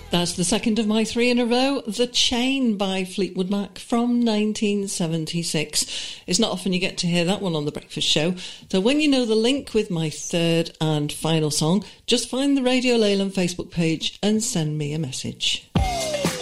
That's the second of my three in a row, The Chain by Fleetwood Mac from 1976. It's not often you get to hear that one on The Breakfast Show, so when you know the link with my third and final song, just find the Radio Leyland Facebook page and send me a message.